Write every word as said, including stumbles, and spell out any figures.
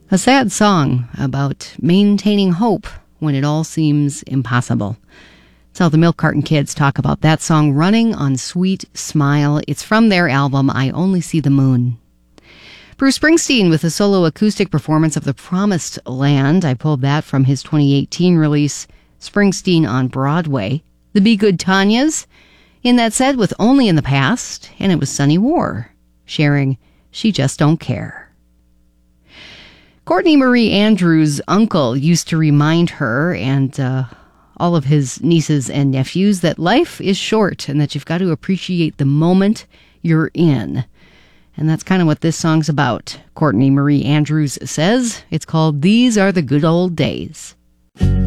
A sad song about maintaining hope when it all seems impossible. That's how the Milk Carton Kids talk about that song, Running on Sweet Smile. It's from their album, I Only See the Moon. Bruce Springsteen with a solo acoustic performance of The Promised Land. I pulled that from his twenty eighteen release, Springsteen on Broadway. The Be Good Tanyas, in that set with Only in the Past, and it was Sunny War, sharing She Just Don't Care. Courtney Marie Andrews' uncle used to remind her and uh, all of his nieces and nephews that life is short and that you've got to appreciate the moment you're in. And that's kind of what this song's about. Courtney Marie Andrews says it's called These Are the Good Old Days.